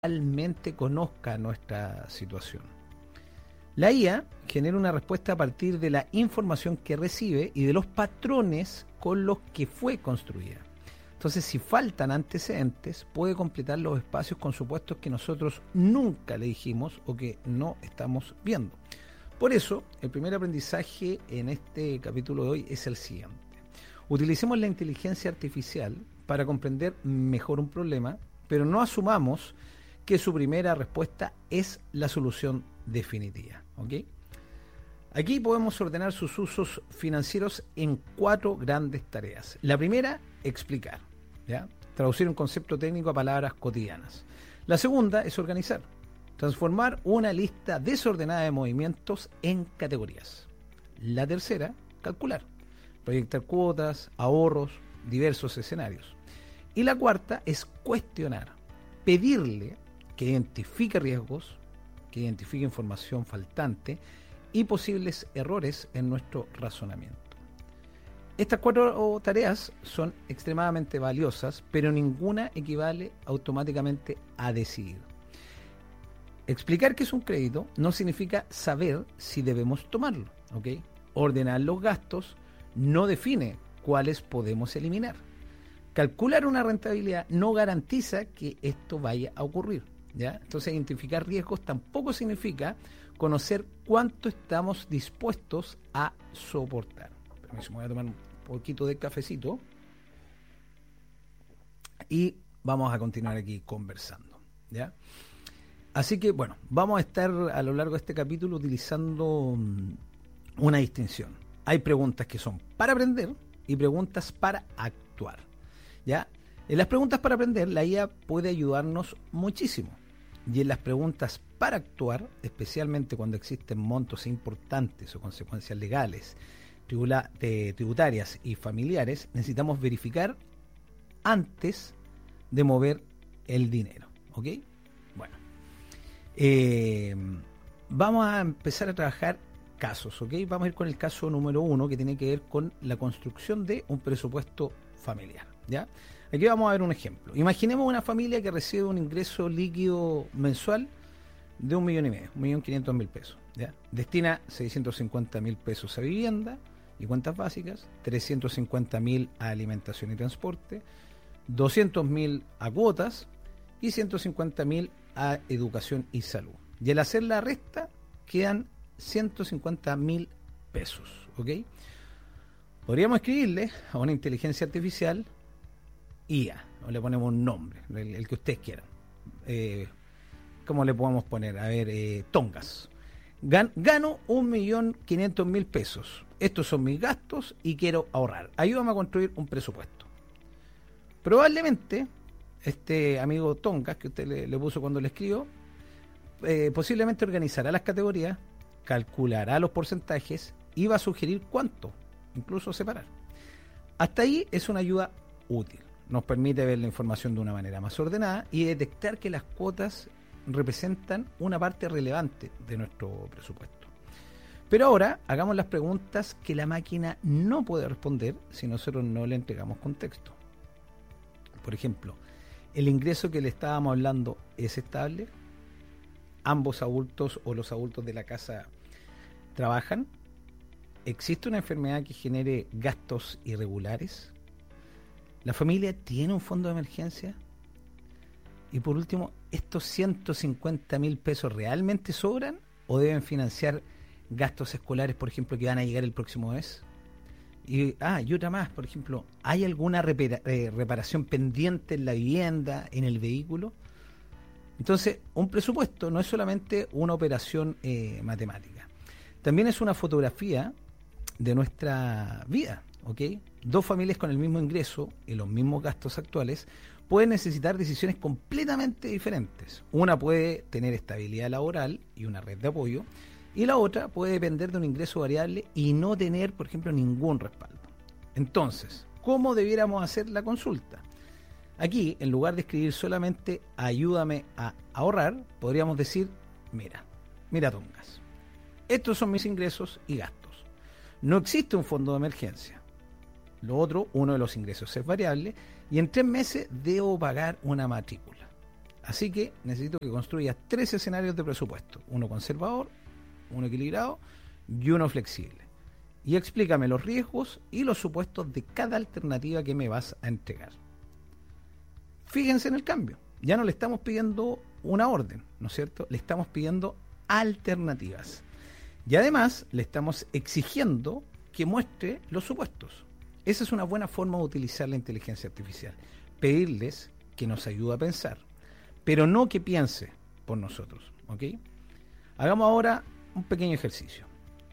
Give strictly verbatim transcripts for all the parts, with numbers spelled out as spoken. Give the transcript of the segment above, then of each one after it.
realmente conozca nuestra situación. La I A genera una respuesta a partir de la información que recibe y de los patrones con los que fue construida. Entonces, si faltan antecedentes, puede completar los espacios con supuestos que nosotros nunca le dijimos o que no estamos viendo. Por eso, el primer aprendizaje en este capítulo de hoy es el siguiente. Utilicemos la inteligencia artificial para comprender mejor un problema, pero no asumamos que su primera respuesta es la solución definitiva. ¿Okay? Aquí podemos ordenar sus usos financieros en cuatro grandes tareas. La primera, explicar, ¿ya? Traducir un concepto técnico a palabras cotidianas. La segunda es organizar, transformar una lista desordenada de movimientos en categorías. La tercera, calcular, proyectar cuotas, ahorros, diversos escenarios. Y la cuarta es cuestionar, pedirle que identifique riesgos, que identifique información faltante y posibles errores en nuestro razonamiento. Estas cuatro tareas son extremadamente valiosas, pero ninguna equivale automáticamente a decidir. Explicar qué es un crédito no significa saber si debemos tomarlo, ¿ok? Ordenar los gastos no define cuáles podemos eliminar. Calcular una rentabilidad no garantiza que esto vaya a ocurrir, ¿ya? Entonces, identificar riesgos tampoco significa conocer cuánto estamos dispuestos a soportar. Permiso, me voy a tomar un poquito de cafecito y vamos a continuar aquí conversando, ¿ya? Así que, bueno, vamos a estar a lo largo de este capítulo utilizando una distinción. Hay preguntas que son para aprender y preguntas para actuar, ¿ya? En las preguntas para aprender, la I A puede ayudarnos muchísimo. Y en las preguntas para actuar, especialmente cuando existen montos importantes o consecuencias legales, tribula, de, tributarias y familiares, necesitamos verificar antes de mover el dinero, ¿ok? Bueno, eh, vamos a empezar a trabajar casos, ¿ok? Vamos a ir con el caso número uno, que tiene que ver con la construcción de un presupuesto familiar, ¿ya? Aquí vamos a ver un ejemplo. Imaginemos una familia que recibe un ingreso líquido mensual de un millón y medio, un millón quinientos mil pesos, ¿ya? Destina seiscientos cincuenta mil pesos a vivienda y cuentas básicas, trescientos cincuenta mil a alimentación y transporte, doscientos mil a cuotas y ciento cincuenta mil a educación y salud. Y al hacer la resta quedan ciento cincuenta mil pesos, ¿ok? Podríamos escribirle a una inteligencia artificial I A, o le ponemos un nombre, el, el que ustedes quieran. Eh, ¿Cómo le podemos poner? A ver, eh, Tongas. Gan, gano un millón quinientos mil pesos. Estos son mis gastos y quiero ahorrar. Ayúdame a construir un presupuesto. Probablemente, este amigo Tongas, que usted le, le puso cuando le escribió, eh, posiblemente organizará las categorías, calculará los porcentajes y va a sugerir cuánto, incluso separar. Hasta ahí es una ayuda útil. Nos permite ver la información de una manera más ordenada y detectar que las cuotas representan una parte relevante de nuestro presupuesto. Pero ahora hagamos las preguntas que la máquina no puede responder si nosotros no le entregamos contexto. Por ejemplo, ¿el ingreso que le estábamos hablando es estable? ¿Ambos adultos o los adultos de la casa trabajan? ¿Existe una enfermedad que genere gastos irregulares? ¿La familia tiene un fondo de emergencia? Y por último, ¿estos ciento cincuenta mil pesos realmente sobran o deben financiar gastos escolares, por ejemplo, que van a llegar el próximo mes? Y, ah, y otra más, por ejemplo, ¿hay alguna repara, eh, reparación pendiente en la vivienda, en el vehículo? Entonces, un presupuesto no es solamente una operación eh, matemática. También es una fotografía de nuestra vida, ¿ok? Dos familias con el mismo ingreso y los mismos gastos actuales pueden necesitar decisiones completamente diferentes. Una puede tener estabilidad laboral y una red de apoyo, y la otra puede depender de un ingreso variable y no tener, por ejemplo, ningún respaldo. Entonces, ¿cómo debiéramos hacer la consulta? Aquí, en lugar de escribir solamente ayúdame a ahorrar, podríamos decir, mira, mira Tongas, estos son mis ingresos y gastos. No existe un fondo de emergencia. Lo otro, uno de los ingresos es variable y en tres meses debo pagar una matrícula. Así que necesito que construyas tres escenarios de presupuesto. Uno conservador, uno equilibrado y uno flexible. Y explícame los riesgos y los supuestos de cada alternativa que me vas a entregar. Fíjense en el cambio. Ya no le estamos pidiendo una orden, ¿no es cierto? Le estamos pidiendo alternativas. Y además le estamos exigiendo que muestre los supuestos. Esa es una buena forma de utilizar la inteligencia artificial. Pedirles que nos ayude a pensar, pero no que piense por nosotros, ¿ok? Hagamos ahora un pequeño ejercicio.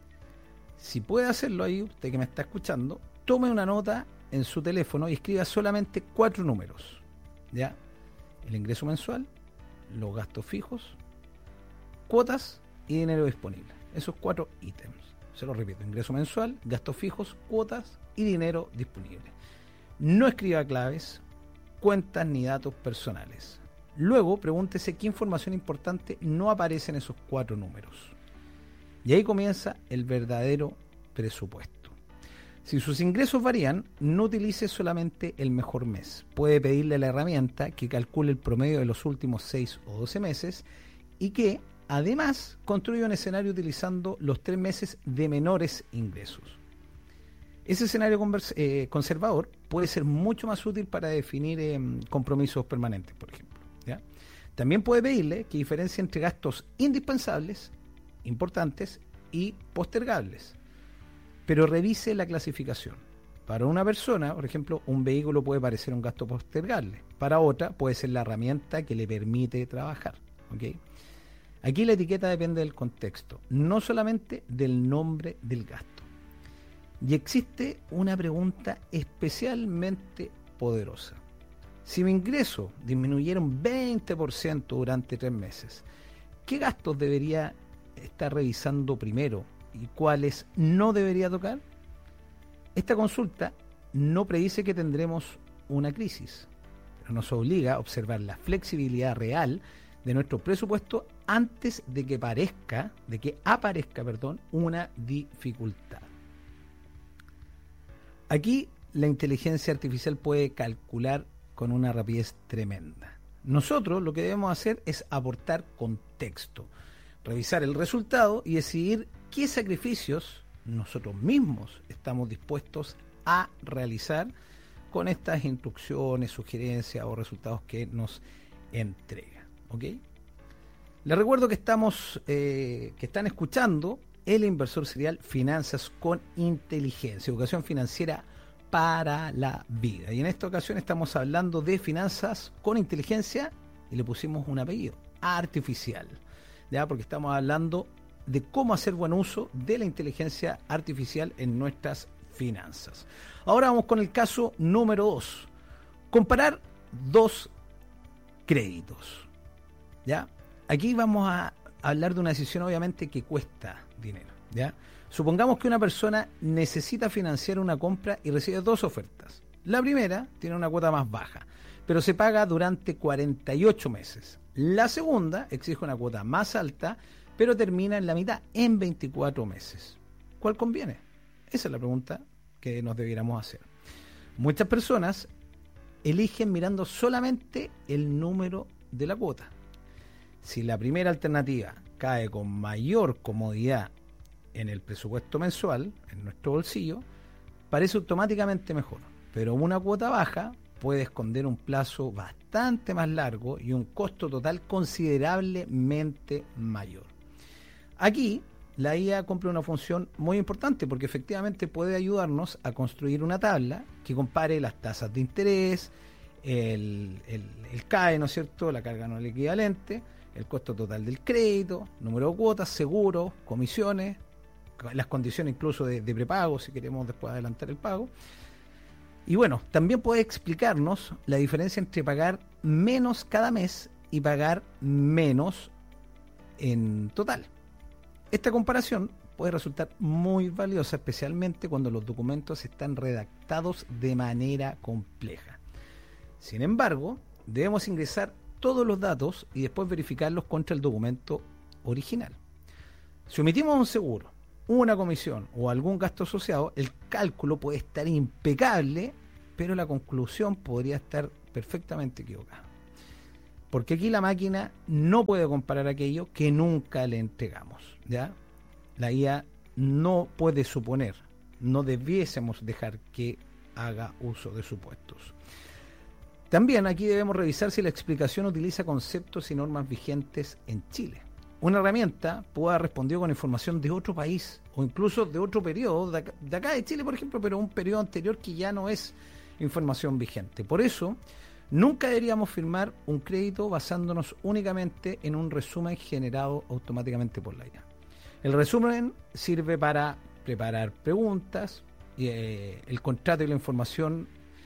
Si puede hacerlo ahí, usted que me está escuchando, tome una nota en su teléfono y escriba solamente cuatro números, ¿ya? El ingreso mensual, los gastos fijos, cuotas y dinero disponible. Esos cuatro ítems. Se lo repito, ingreso mensual, gastos fijos, cuotas y dinero disponible. No escriba claves, cuentas ni datos personales. Luego pregúntese qué información importante no aparece en esos cuatro números. Y ahí comienza el verdadero presupuesto. Si sus ingresos varían, no utilice solamente el mejor mes. Puede pedirle a la herramienta que calcule el promedio de los últimos seis o doce meses y que, además, construya un escenario utilizando los tres meses de menores ingresos. Ese escenario convers- eh, conservador puede ser mucho más útil para definir eh, compromisos permanentes, por ejemplo, ¿ya? También puede pedirle que diferencie entre gastos indispensables, importantes y postergables, pero revise la clasificación. Para una persona, por ejemplo, un vehículo puede parecer un gasto postergable. Para otra, puede ser la herramienta que le permite trabajar, ¿ok? Aquí la etiqueta depende del contexto, no solamente del nombre del gasto. Y existe una pregunta especialmente poderosa. Si mi ingreso disminuyera un veinte por ciento durante tres meses, ¿qué gastos debería estar revisando primero y cuáles no debería tocar? Esta consulta no predice que tendremos una crisis, pero nos obliga a observar la flexibilidad real de nuestro presupuesto antes de que parezca, de que aparezca, perdón, una dificultad. Aquí la inteligencia artificial puede calcular con una rapidez tremenda. Nosotros lo que debemos hacer es aportar contexto, revisar el resultado y decidir qué sacrificios nosotros mismos estamos dispuestos a realizar con estas instrucciones, sugerencias o resultados que nos entrega. ¿Ok? Les recuerdo que estamos, eh, que están escuchando El Inversor Serial, Finanzas con Inteligencia, educación financiera para la vida. Y en esta ocasión estamos hablando de finanzas con inteligencia y le pusimos un apellido, artificial, ¿ya? Porque estamos hablando de cómo hacer buen uso de la inteligencia artificial en nuestras finanzas. Ahora vamos con el caso número dos. Comparar dos créditos, ¿ya? Aquí vamos a hablar de una decisión obviamente que cuesta dinero, ¿ya? Supongamos que una persona necesita financiar una compra y recibe dos ofertas. La primera tiene una cuota más baja, pero se paga durante cuarenta y ocho meses. La segunda exige una cuota más alta, pero termina en la mitad, en veinticuatro meses. ¿Cuál conviene? Esa es la pregunta que nos debiéramos hacer. Muchas personas eligen mirando solamente el número de la cuota. Si la primera alternativa cae con mayor comodidad en el presupuesto mensual, en nuestro bolsillo, parece automáticamente mejor. Pero una cuota baja puede esconder un plazo bastante más largo y un costo total considerablemente mayor. Aquí la I A cumple una función muy importante porque efectivamente puede ayudarnos a construir una tabla que compare las tasas de interés, el, el, el C A E, ¿no es cierto?, la carga anual equivalente, el costo total del crédito, número de cuotas, seguros, comisiones, las condiciones incluso de, de prepago, si queremos después adelantar el pago. Y bueno, también puede explicarnos la diferencia entre pagar menos cada mes y pagar menos en total. Esta comparación puede resultar muy valiosa, especialmente cuando los documentos están redactados de manera compleja. Sin embargo, debemos ingresar todos los datos y después verificarlos contra el documento original. Si omitimos un seguro, una comisión o algún gasto asociado, el cálculo puede estar impecable, pero la conclusión podría estar perfectamente equivocada. Porque aquí la máquina no puede comparar aquello que nunca le entregamos, ¿ya? La I A no puede suponer, no debiésemos dejar que haga uso de supuestos. También aquí debemos revisar si la explicación utiliza conceptos y normas vigentes en Chile. Una herramienta puede haber respondido con información de otro país o incluso de otro periodo, de acá, de acá de Chile, por ejemplo, pero un periodo anterior que ya no es información vigente. Por eso, nunca deberíamos firmar un crédito basándonos únicamente en un resumen generado automáticamente por la I A. El resumen sirve para preparar preguntas, y, eh, el contrato y la información...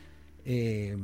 Eh,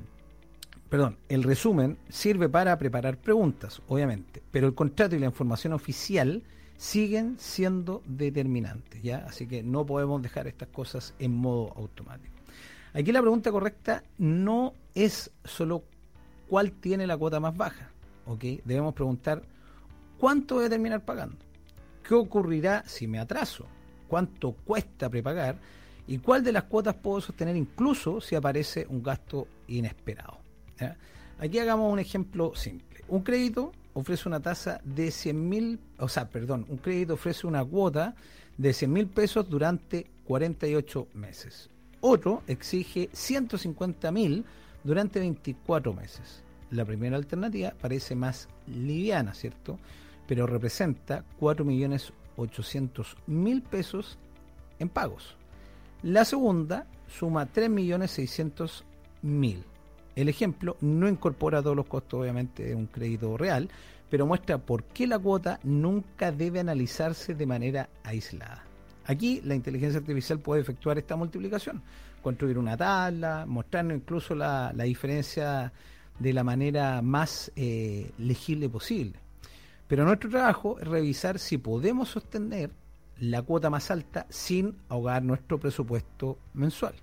Perdón, el resumen sirve para preparar preguntas, obviamente, pero el contrato y la información oficial siguen siendo determinantes, ¿ya? Así que no podemos dejar estas cosas en modo automático. Aquí la pregunta correcta no es solo cuál tiene la cuota más baja, ¿ok? Debemos preguntar cuánto voy a terminar pagando, qué ocurrirá si me atraso, cuánto cuesta prepagar y cuál de las cuotas puedo sostener incluso si aparece un gasto inesperado. ¿Ya? Aquí hagamos un ejemplo simple. Un crédito ofrece una tasa de cien mil, o sea, perdón, un crédito ofrece una cuota de cien mil pesos durante cuarenta y ocho meses. Otro exige ciento cincuenta mil durante veinticuatro meses. La primera alternativa parece más liviana, ¿cierto? Pero representa cuatro millones ochocientos mil pesos en pagos. La segunda suma tres millones seiscientos mil. El ejemplo no incorpora todos los costos, obviamente, de un crédito real, pero muestra por qué la cuota nunca debe analizarse de manera aislada. Aquí la inteligencia artificial puede efectuar esta multiplicación, construir una tabla, mostrarnos incluso la, la diferencia de la manera más eh, legible posible. Pero nuestro trabajo es revisar si podemos sostener la cuota más alta sin ahogar nuestro presupuesto mensual.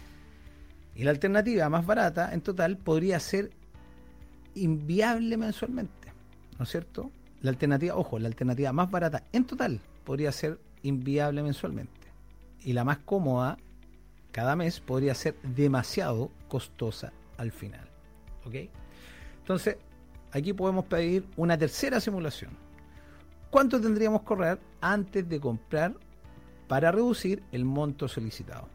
Y la alternativa más barata en total podría ser inviable mensualmente, ¿no es cierto? La alternativa, ojo, la alternativa más barata en total podría ser inviable mensualmente. Y la más cómoda cada mes podría ser demasiado costosa al final. ¿Ok? Entonces, aquí podemos pedir una tercera simulación. ¿Cuánto tendríamos que ahorrar antes de comprar para reducir el monto solicitado?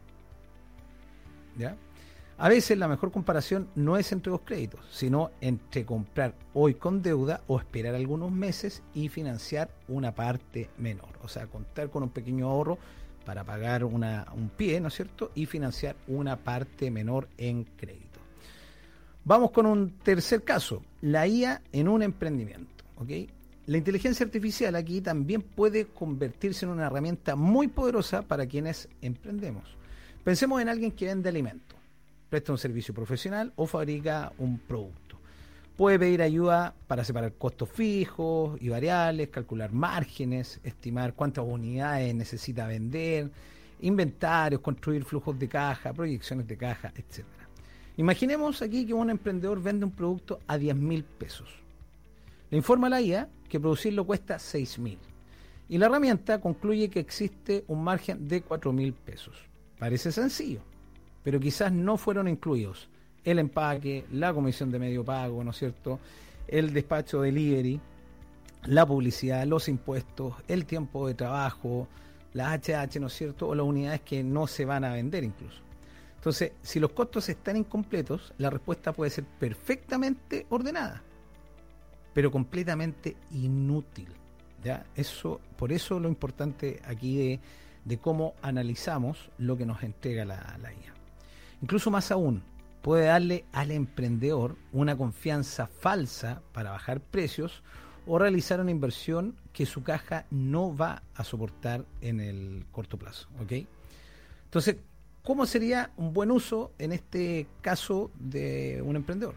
¿Ya? A veces la mejor comparación no es entre dos créditos, sino entre comprar hoy con deuda o esperar algunos meses y financiar una parte menor. O sea, contar con un pequeño ahorro para pagar una, un pie, ¿no es cierto? Y financiar una parte menor en crédito. Vamos con un tercer caso, la I A en un emprendimiento, ¿ok? La inteligencia artificial aquí también puede convertirse en una herramienta muy poderosa para quienes emprendemos. Pensemos en alguien que vende alimentos, presta un servicio profesional o fabrica un producto. Puede pedir ayuda para separar costos fijos y variables, calcular márgenes, estimar cuántas unidades necesita vender, inventarios, construir flujos de caja, proyecciones de caja, etcétera. Imaginemos aquí que un emprendedor vende un producto a diez mil pesos. Le informa a la I A que producirlo cuesta seis mil. Y la herramienta concluye que existe un margen de cuatro mil pesos. Parece sencillo, pero quizás no fueron incluidos el empaque, la comisión de medio pago, ¿no es cierto?, el despacho delivery, la publicidad, los impuestos, el tiempo de trabajo, la H H, ¿no es cierto?, o las unidades que no se van a vender incluso. Entonces, si los costos están incompletos, la respuesta puede ser perfectamente ordenada, pero completamente inútil, ¿ya? Eso, por eso lo importante aquí de, de cómo analizamos lo que nos entrega la, la I A. Incluso más aún, puede darle al emprendedor una confianza falsa para bajar precios o realizar una inversión que su caja no va a soportar en el corto plazo, ¿ok? Entonces, ¿cómo sería un buen uso en este caso de un emprendedor?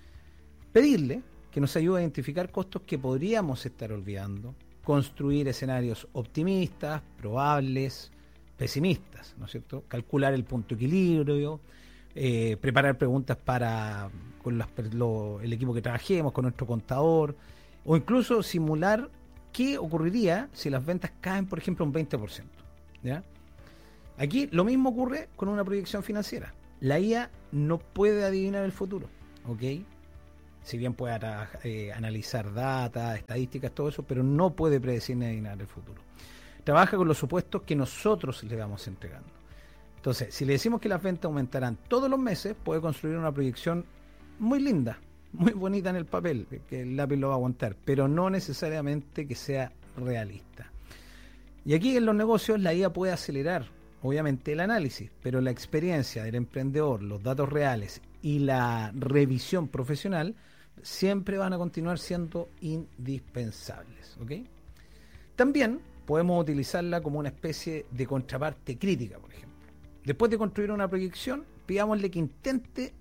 Pedirle que nos ayude a identificar costos que podríamos estar olvidando, construir escenarios optimistas, probables, pesimistas, ¿no es cierto? Calcular el punto de equilibrio, eh, preparar preguntas para con las, lo, el equipo que trabajemos, con nuestro contador, o incluso simular qué ocurriría si las ventas caen, por ejemplo, un veinte por ciento, ¿ya? Aquí lo mismo ocurre con una proyección financiera. La I A no puede adivinar el futuro, ¿ok? si bien puede eh, analizar data, estadísticas, todo eso, pero no puede predecir ni adivinar el futuro. Trabaja con los supuestos que nosotros le vamos entregando. Entonces, si le decimos que las ventas aumentarán todos los meses, puede construir una proyección muy linda, muy bonita en el papel, que el lápiz lo va a aguantar, pero no necesariamente que sea realista. Y aquí en los negocios la I A puede acelerar, obviamente, el análisis, pero la experiencia del emprendedor, los datos reales y la revisión profesional siempre van a continuar siendo indispensables, ¿ok? También podemos utilizarla como una especie de contraparte crítica, por ejemplo. Después de construir una proyección, pidámosle que intente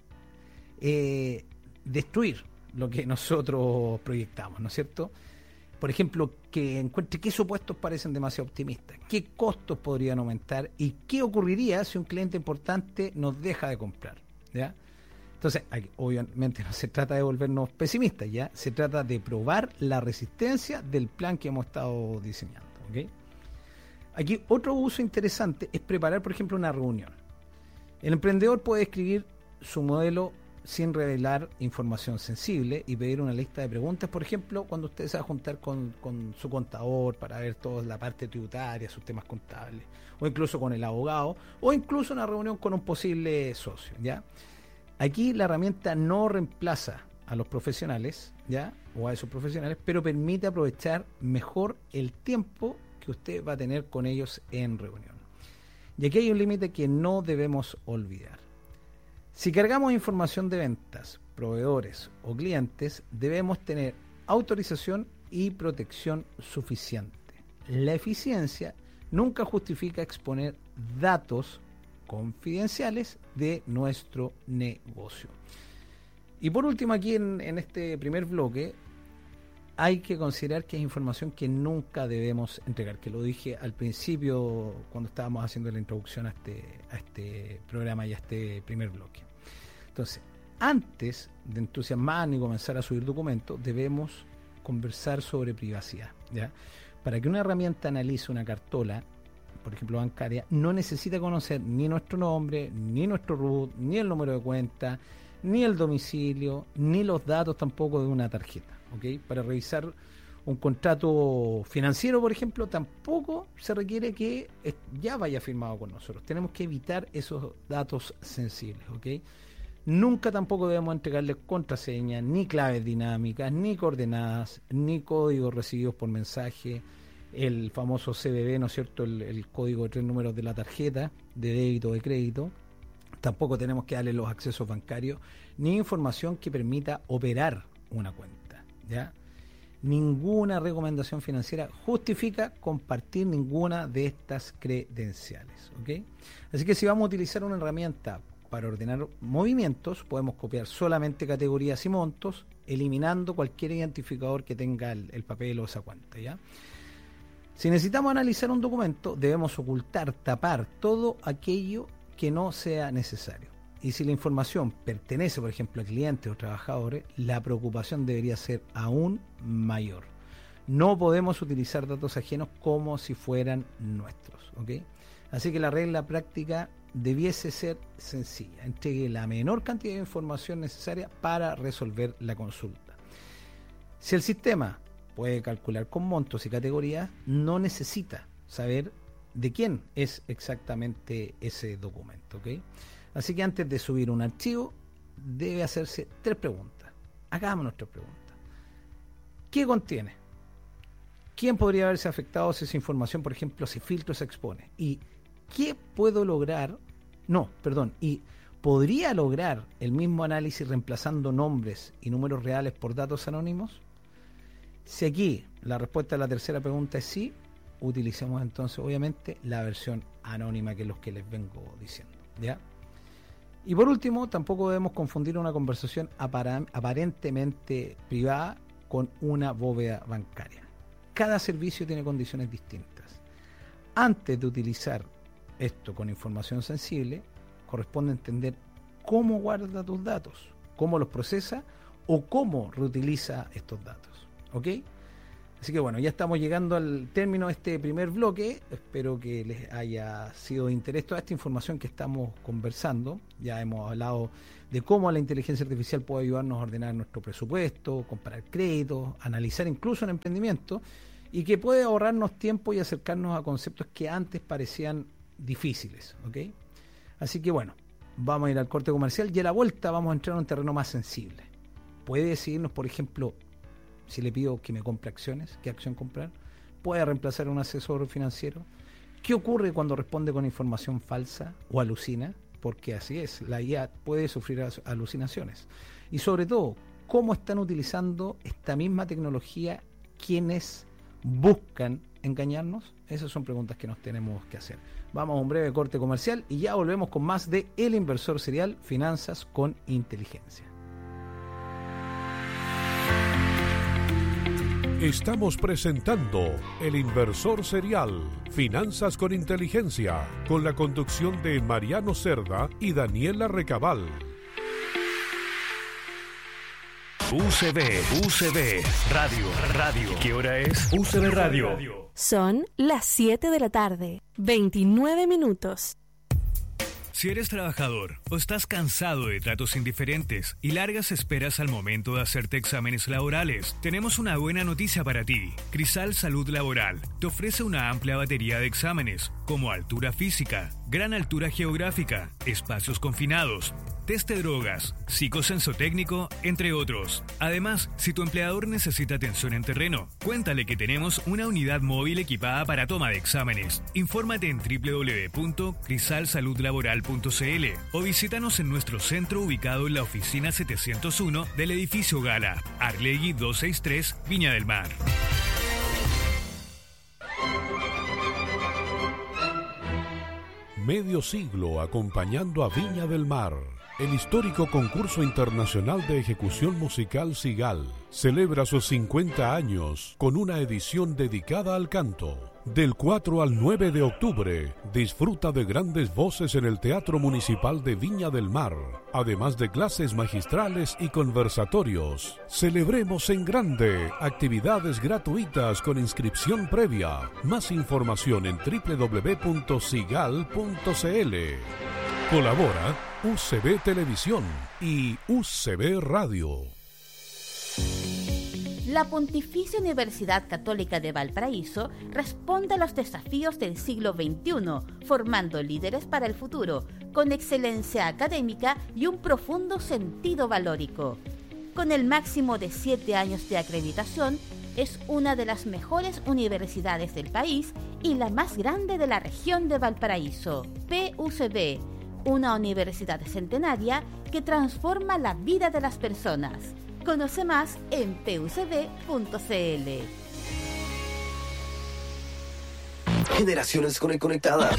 eh, destruir lo que nosotros proyectamos, ¿no es cierto? Por ejemplo, que encuentre qué supuestos parecen demasiado optimistas, qué costos podrían aumentar y qué ocurriría si un cliente importante nos deja de comprar, ¿ya? Entonces, aquí, obviamente no se trata de volvernos pesimistas, ¿ya? Se trata de probar la resistencia del plan que hemos estado diseñando, ¿ok? Aquí otro uso interesante es preparar, por ejemplo, una reunión. El emprendedor puede escribir su modelo sin revelar información sensible y pedir una lista de preguntas, por ejemplo, cuando usted se va a juntar con, con su contador para ver toda la parte tributaria, sus temas contables, o incluso con el abogado, o incluso una reunión con un posible socio, ¿ya? Aquí la herramienta no reemplaza a los profesionales, ¿ya? O a esos profesionales, pero permite aprovechar mejor el tiempo que usted va a tener con ellos en reunión. Y aquí hay un límite que no debemos olvidar. Si cargamos información de ventas, proveedores o clientes, debemos tener autorización y protección suficiente. La eficiencia nunca justifica exponer datos confidenciales de nuestro negocio. Y por último, aquí en, en este primer bloque, hay que considerar que es información que nunca debemos entregar, que lo dije al principio cuando estábamos haciendo la introducción a este, a este programa y a este primer bloque. Entonces, antes de entusiasmarnos y comenzar a subir documentos, debemos conversar sobre privacidad, ¿ya? Para que una herramienta analice una cartola, por ejemplo bancaria, no necesita conocer ni nuestro nombre, ni nuestro root, ni el número de cuenta, ni el domicilio, ni los datos tampoco de una tarjeta, ¿ok? Para revisar un contrato financiero, por ejemplo, tampoco se requiere que ya vaya firmado con nosotros. Tenemos que evitar esos datos sensibles, ¿ok? Nunca tampoco debemos entregarles contraseñas, ni claves dinámicas, ni coordenadas, ni códigos recibidos por mensaje, el famoso C B V, ¿no es cierto?, el, el código de tres números de la tarjeta de débito o de crédito. Tampoco tenemos que darle los accesos bancarios, ni información que permita operar una cuenta, ¿ya? Ninguna recomendación financiera justifica compartir ninguna de estas credenciales, ¿ok? Así que si vamos a utilizar una herramienta para ordenar movimientos, podemos copiar solamente categorías y montos, eliminando cualquier identificador que tenga el, el papel o esa cuenta, ¿ya? Si necesitamos analizar un documento, debemos ocultar, tapar todo aquello que no sea necesario. Y si la información pertenece, por ejemplo, a clientes o trabajadores, la preocupación debería ser aún mayor. No podemos utilizar datos ajenos como si fueran nuestros, ¿ok? Así que la regla práctica debiese ser sencilla. Entregue la menor cantidad de información necesaria para resolver la consulta. Si el sistema puede calcular con montos y categorías, no necesita saber de quién es exactamente ese documento, ¿ok? Así que antes de subir un archivo, debe hacerse tres preguntas. Hagámonos tres preguntas. ¿Qué contiene? ¿Quién podría haberse afectado si esa información, por ejemplo, se filtra o se expone? ¿Y qué puedo lograr? No, perdón. ¿Y podría lograr el mismo análisis reemplazando nombres y números reales por datos anónimos? Si aquí la respuesta a la tercera pregunta es sí, utilicemos entonces obviamente la versión anónima, que es lo que les vengo diciendo, ¿ya? Y por último, tampoco debemos confundir una conversación aparentemente privada con una bóveda bancaria. Cada servicio tiene condiciones distintas. Antes de utilizar esto con información sensible, corresponde entender cómo guarda tus datos, cómo los procesa o cómo reutiliza estos datos, ¿ok? Así que bueno, ya estamos llegando al término de este primer bloque. Espero que les haya sido de interés toda esta información que estamos conversando. Ya hemos hablado de cómo la inteligencia artificial puede ayudarnos a ordenar nuestro presupuesto, comprar créditos, analizar incluso un emprendimiento, y que puede ahorrarnos tiempo y acercarnos a conceptos que antes parecían difíciles, ¿ok? Así que bueno, vamos a ir al corte comercial y a la vuelta vamos a entrar en un terreno más sensible. Puede decidirnos, por ejemplo, si le pido que me compre acciones, qué acción comprar. Puede reemplazar a un asesor financiero. ¿Qué ocurre cuando responde con información falsa o alucina? Porque así es, la I A puede sufrir alucinaciones. Y sobre todo, ¿cómo están utilizando esta misma tecnología quienes buscan engañarnos? Esas son preguntas que nos tenemos que hacer. Vamos a un breve corte comercial y ya volvemos con más de El Inversor Serial, Finanzas con Inteligencia. Estamos presentando El Inversor Serial, Finanzas con Inteligencia, con la conducción de Mariano Cerda y Daniela Recabal. U C B, U C B, Radio, Radio. ¿Qué hora es? U C B Radio. Son las siete de la tarde, veintinueve minutos. Si eres trabajador o estás cansado de tratos indiferentes y largas esperas al momento de hacerte exámenes laborales, tenemos una buena noticia para ti. Crisal Salud Laboral te ofrece una amplia batería de exámenes, como altura física, gran altura geográfica, espacios confinados, test de drogas, psicosensotécnico, entre otros. Además, si tu empleador necesita atención en terreno, cuéntale que tenemos una unidad móvil equipada para toma de exámenes. Infórmate en doble u doble u doble u punto crisal salud laboral punto c l o visítanos en nuestro centro ubicado en la oficina setecientos uno del edificio Gala, Arlegui doscientos sesenta y tres, Viña del Mar. Medio siglo acompañando a Viña del Mar. El histórico concurso internacional de ejecución musical Sigal celebra sus cincuenta años con una edición dedicada al canto. Del cuatro al nueve de octubre, disfruta de grandes voces en el Teatro Municipal de Viña del Mar, además de clases magistrales y conversatorios. Celebremos en grande, actividades gratuitas con inscripción previa. Más información en doble u doble u doble u punto sigal punto c l. Colabora U C B Televisión y U C B Radio. La Pontificia Universidad Católica de Valparaíso responde a los desafíos del siglo veintiuno, formando líderes para el futuro, con excelencia académica y un profundo sentido valórico. Con el máximo de siete años de acreditación, es una de las mejores universidades del país y la más grande de la región de Valparaíso. P U C B, una universidad centenaria que transforma la vida de las personas. Conoce más en p u c b punto c l. Generaciones conectadas.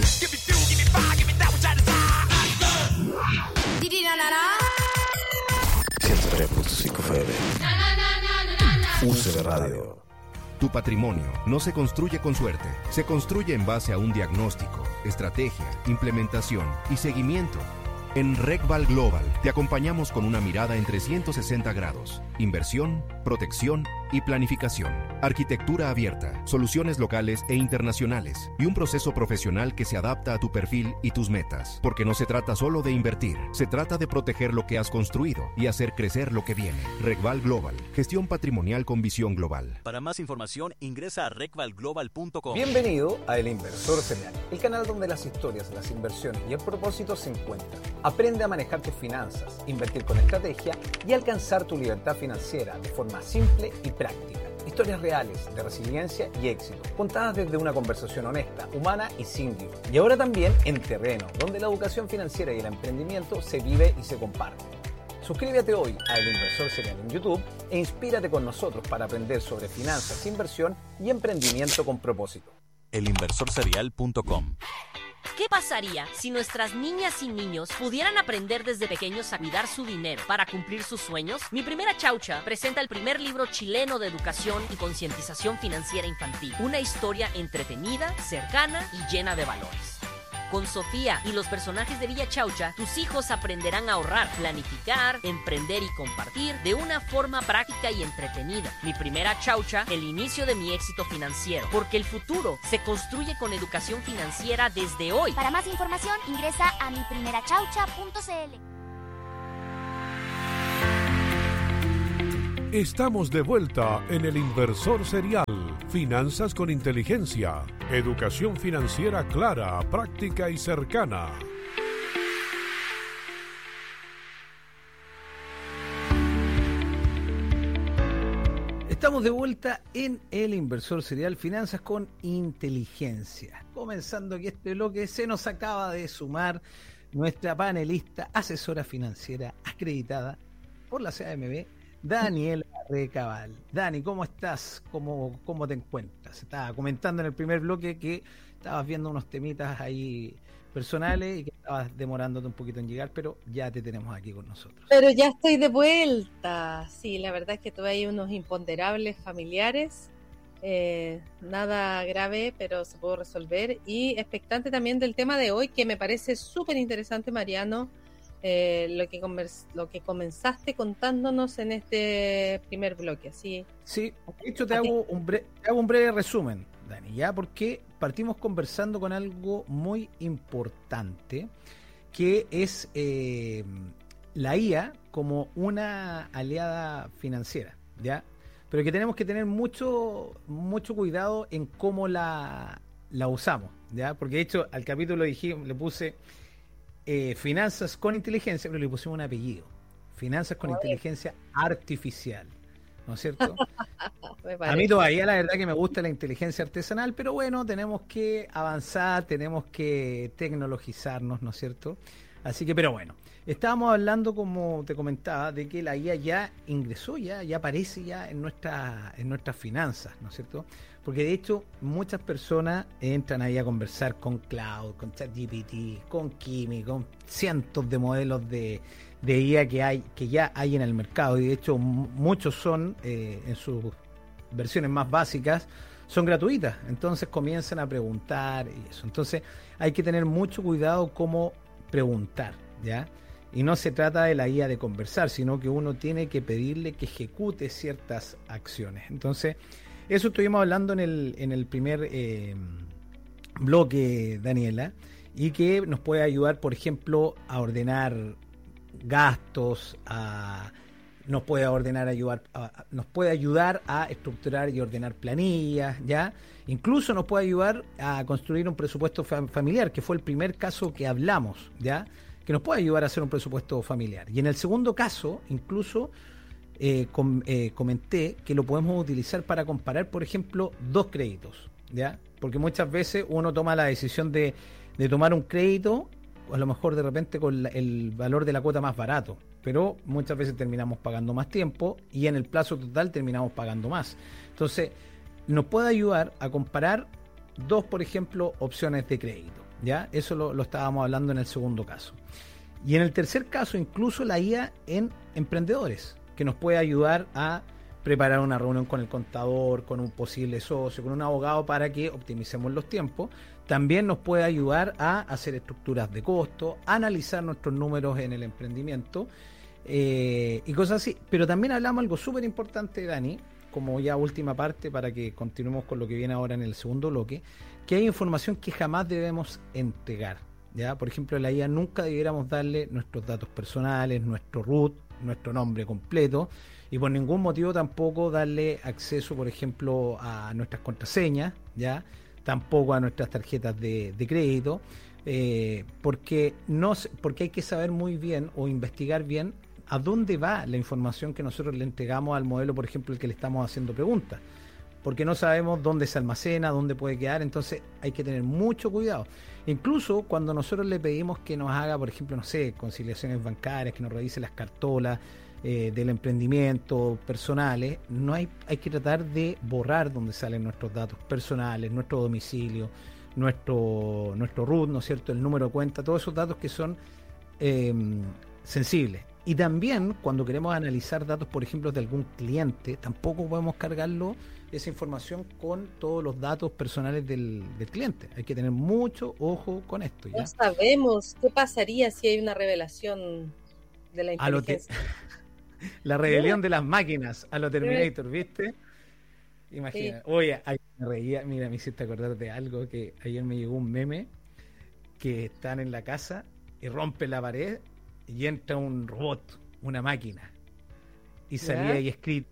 ciento tres punto cinco F M. U C B Radio. Tu patrimonio no se construye con suerte, se construye en base a un diagnóstico, estrategia, implementación y seguimiento. En RecVal Global te acompañamos con una mirada en trescientos sesenta grados, inversión, protección y planificación, arquitectura abierta, soluciones locales e internacionales y un proceso profesional que se adapta a tu perfil y tus metas. Porque no se trata solo de invertir, se trata de proteger lo que has construido y hacer crecer lo que viene. RecVal Global, gestión patrimonial con visión global. Para más información ingresa a recval global punto com. Bienvenido a El Inversor Serial, el canal donde las historias, las inversiones y el propósito se encuentran. Aprende a manejar tus finanzas, invertir con estrategia y alcanzar tu libertad financiera de forma simple y práctica. Historias reales de resiliencia y éxito, contadas desde una conversación honesta, humana y sin guión. Y ahora también en terreno, donde la educación financiera y el emprendimiento se vive y se comparte. Suscríbete hoy a El Inversor Serial en YouTube e inspírate con nosotros para aprender sobre finanzas, inversión y emprendimiento con propósito. el inversor serial punto com. ¿Qué pasaría si nuestras niñas y niños pudieran aprender desde pequeños a cuidar su dinero para cumplir sus sueños? Mi Primera Chaucha presenta el primer libro chileno de educación y concientización financiera infantil. Una historia entretenida, cercana y llena de valores. Con Sofía y los personajes de Villa Chaucha, tus hijos aprenderán a ahorrar, planificar, emprender y compartir de una forma práctica y entretenida. Mi primera chaucha, el inicio de mi éxito financiero, porque el futuro se construye con educación financiera desde hoy. Para más información, ingresa a mi primera chaucha punto c l. Estamos de vuelta en El Inversor Serial. Finanzas con inteligencia. Educación financiera clara, práctica y cercana. Estamos de vuelta en El Inversor Serial, Finanzas con Inteligencia. Comenzando aquí este bloque, se nos acaba de sumar nuestra panelista, asesora financiera acreditada por la C A M B, Daniela Recabal. Dani, ¿cómo estás? ¿Cómo, cómo te encuentras? Estaba comentando en el primer bloque que estabas viendo unos temitas ahí personales y que estabas demorándote un poquito en llegar, pero ya te tenemos aquí con nosotros. Pero ya estoy de vuelta. Sí, la verdad es que tuve ahí unos imponderables familiares. Eh, nada grave, pero se pudo resolver. Y expectante también del tema de hoy, que me parece súper interesante, Mariano. Eh, lo que convers- lo que comenzaste contándonos en este primer bloque, así. Sí, de hecho te hago un breve, te hago un breve resumen, Dani, ya, porque partimos conversando con algo muy importante, que es eh, la I A como una aliada financiera, ya, pero que tenemos que tener mucho mucho cuidado en cómo la la usamos, ya, porque de hecho al capítulo dije, le puse Eh, finanzas con inteligencia, pero le pusimos un apellido. Finanzas con inteligencia artificial, ¿no es cierto? A mí todavía la verdad que me gusta la inteligencia artesanal, pero bueno, tenemos que avanzar, tenemos que tecnologizarnos, ¿no es cierto? Así que, pero bueno, estábamos hablando, como te comentaba, de que la I A ya ingresó, ya, ya aparece ya en nuestra, en nuestras finanzas, ¿no es cierto? Porque de hecho muchas personas entran ahí a conversar con Cloud, con ChatGPT, con Kimi, con cientos de modelos de, de I A que hay, que ya hay en el mercado, y de hecho m- muchos son eh, en sus versiones más básicas son gratuitas, entonces comienzan a preguntar y eso. Entonces hay que tener mucho cuidado cómo preguntar, ¿ya? Y no se trata de la I A de conversar, sino que uno tiene que pedirle que ejecute ciertas acciones. Entonces, eso estuvimos hablando en el, en el primer eh, bloque, Daniela, y que nos puede ayudar, por ejemplo, a ordenar gastos, a, nos puede ordenar, ayudar, a, nos puede ayudar a estructurar y ordenar planillas, ¿ya? Incluso nos puede ayudar a construir un presupuesto fam- familiar, que fue el primer caso que hablamos, ¿ya? Que nos puede ayudar a hacer un presupuesto familiar. Y en el segundo caso, incluso eh, com- eh, comenté que lo podemos utilizar para comparar, por ejemplo, dos créditos, ¿ya? Porque muchas veces uno toma la decisión de, de tomar un crédito, a lo mejor de repente con la, el valor de la cuota más barato, pero muchas veces terminamos pagando más tiempo y en el plazo total terminamos pagando más. Entonces, nos puede ayudar a comparar dos, por ejemplo, opciones de crédito, ¿ya? Eso lo, lo estábamos hablando en el segundo caso. Y en el tercer caso, incluso la I A en emprendedores, que nos puede ayudar a preparar una reunión con el contador, con un posible socio, con un abogado para que optimicemos los tiempos. También nos puede ayudar a hacer estructuras de costo, analizar nuestros números en el emprendimiento eh, y cosas así. Pero también hablamos algo súper importante, Dani, como ya última parte para que continuemos con lo que viene ahora en el segundo bloque, que hay información que jamás debemos entregar, ¿ya? Por ejemplo, en la I A nunca debiéramos darle nuestros datos personales, nuestro root, nuestro nombre completo, y por ningún motivo tampoco darle acceso, por ejemplo, a nuestras contraseñas, ¿ya? Tampoco a nuestras tarjetas de, de crédito, eh, porque, no, porque hay que saber muy bien o investigar bien a dónde va la información que nosotros le entregamos al modelo, por ejemplo, el que le estamos haciendo preguntas, porque no sabemos dónde se almacena, dónde puede quedar, entonces hay que tener mucho cuidado. Incluso cuando nosotros le pedimos que nos haga, por ejemplo, no sé, conciliaciones bancarias, que nos revise las cartolas eh, del emprendimiento personales, no hay, hay que tratar de borrar donde salen nuestros datos personales, nuestro domicilio, nuestro, nuestro root, ¿no es cierto?, el número de cuenta, todos esos datos que son eh, sensibles. Y también cuando queremos analizar datos, por ejemplo, de algún cliente, tampoco podemos cargarlo esa información con todos los datos personales del, del cliente. Hay que tener mucho ojo con esto. ¿ya? No sabemos qué pasaría si hay una revelación de la inteligencia. Te... la rebelión de las máquinas a lo Terminator, ¿viste? Imagina. Sí. Oye, ay, me reía, mira, me hiciste acordar de algo, que ayer me llegó un meme que están en la casa y rompe la pared y entra un robot, una máquina, y salía ¿Ya? ahí escrito: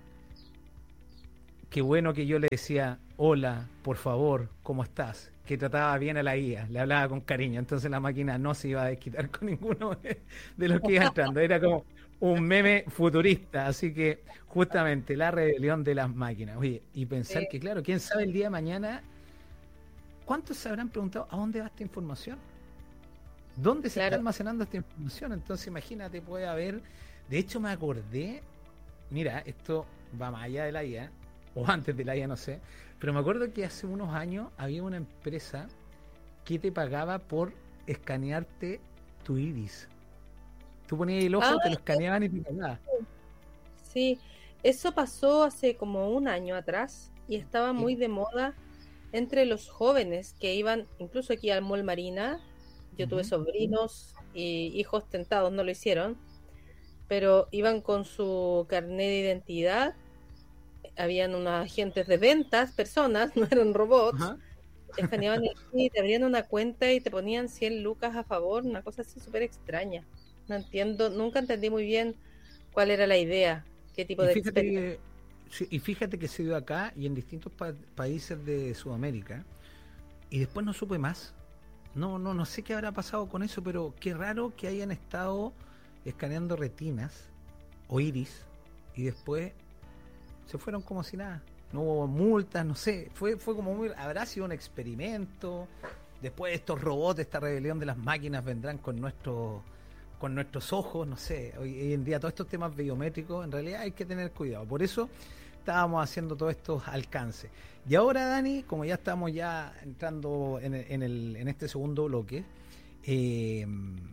qué bueno que yo le decía hola, por favor, ¿cómo estás? Que trataba bien a la I A, le hablaba con cariño. Entonces la máquina no se iba a desquitar con ninguno de, de los que iba entrando. Era como un meme futurista. Así que justamente la rebelión de las máquinas. Oye, y pensar sí. que claro, quién sabe el día de mañana, ¿cuántos se habrán preguntado a dónde va esta información? ¿Dónde se claro. está almacenando esta información? Entonces imagínate, puede haber... De hecho me acordé, mira, esto va más allá de la I A, o antes de la I A, no sé, pero me acuerdo que hace unos años había una empresa que te pagaba por escanearte tu iris. Tú ponías el ojo, ah, te lo escaneaban y te pagaba. Sí, eso pasó hace como un año atrás y estaba muy de moda entre los jóvenes que iban, incluso aquí al Mall Marina. Yo uh-huh. tuve sobrinos y hijos tentados, no lo hicieron, pero iban con su carnet de identidad. Habían unos agentes de ventas, personas, no eran robots, uh-huh. te escaneaban y te abrían una cuenta y te ponían cien lucas a favor, una cosa así súper extraña. No entiendo, nunca entendí muy bien cuál era la idea, qué tipo y de fíjate que, sí, y fíjate que se dio acá y en distintos pa- países de Sudamérica, y después no supe más. No, no, no sé qué habrá pasado con eso, pero qué raro que hayan estado escaneando retinas o iris y después se fueron como si nada. No hubo multas, no sé. Fue fue como muy... Habrá sido un experimento. Después estos robots, esta rebelión de las máquinas vendrán con nuestros con nuestros ojos, no sé. Hoy, hoy en día todos estos temas biométricos, en realidad hay que tener cuidado. Por eso estábamos haciendo todos estos alcances. Y ahora, Dani, como ya estamos ya entrando en, en, el, en este segundo bloque, eh,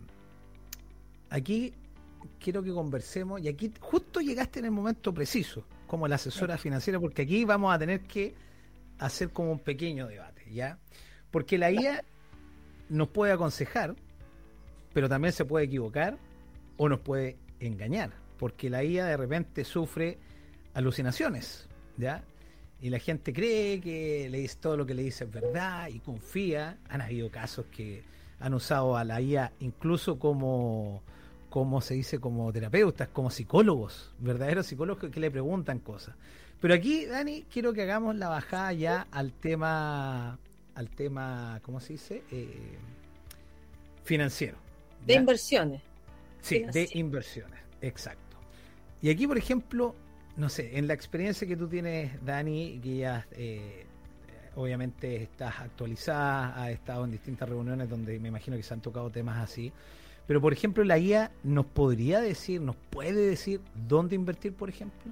aquí quiero que conversemos, y aquí justo llegaste en el momento preciso, como la asesora financiera, porque aquí vamos a tener que hacer como un pequeño debate, ¿ya? Porque la I A nos puede aconsejar, pero también se puede equivocar o nos puede engañar, porque la I A de repente sufre alucinaciones, ¿ya? Y la gente cree que le dice todo lo que le dice es verdad y confía. Han habido casos que han usado a la I A incluso como... como se dice, como terapeutas, como psicólogos, verdaderos psicólogos que le preguntan cosas. Pero aquí, Dani, quiero que hagamos la bajada ya al tema, al tema, ¿cómo se dice? Eh, financiero. ¿ya? De inversiones. Sí, de inversiones, exacto. Y aquí, por ejemplo, no sé, en la experiencia que tú tienes, Dani, que ya eh, obviamente estás actualizada, has estado en distintas reuniones donde me imagino que se han tocado temas así. Pero, por ejemplo, la I A nos podría decir, nos puede decir dónde invertir, por ejemplo.